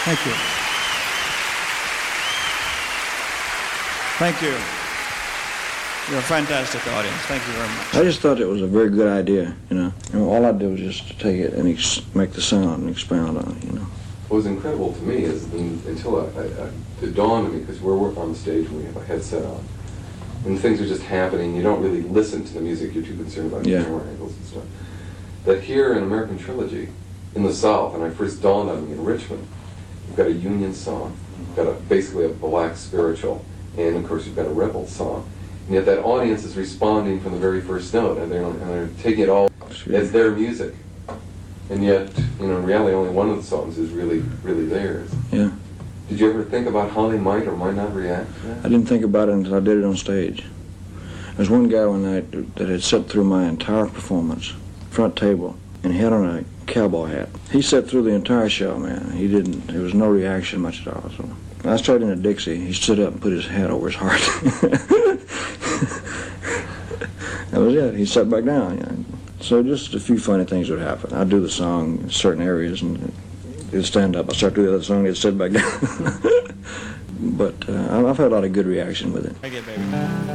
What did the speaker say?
Thank you. Thank you. You're a fantastic audience. Thank you very much. I just thought it was a very good idea, you know. All I did was just to take it and make the sound and expound on it, you know. What was incredible to me is until it dawned on me, because we're working on the stage and we have a headset on, and things are just happening, you don't really listen to the music, you're too concerned about camera angles and stuff. That here in American Trilogy, in the South, and I first dawned on me in Richmond, you've got a Union song, you've got basically a black spiritual, and of course you've got a rebel song. And yet that audience is responding from the very first note, and they're taking it all as their music. And yet, in reality, only one of the songs is really, really theirs. Yeah. Did you ever think about how they might or might not react to that? I didn't think about it until I did it on stage. There's one guy one night that had sat through my entire performance, front table, and he had on a cowboy hat. He sat through the entire show, man. There was no reaction much at all. So I started into Dixie. He stood up and put his hat over his heart. That was it. He sat back down. You know. So just a few funny things would happen. I'd do the song in certain areas and it'd stand up. I'd start doing the other song, it'd sit back down. But I've had a lot of good reaction with it. Thank you, baby.